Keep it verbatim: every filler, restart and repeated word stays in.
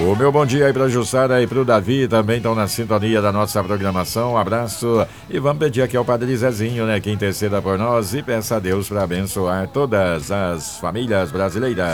O meu bom dia aí pra Jussara e pro Davi, também estão na sintonia da nossa programação. Um abraço e vamos pedir aqui ao Padre Zezinho, né, que interceda por nós e peça a Deus para abençoar todas as famílias brasileiras.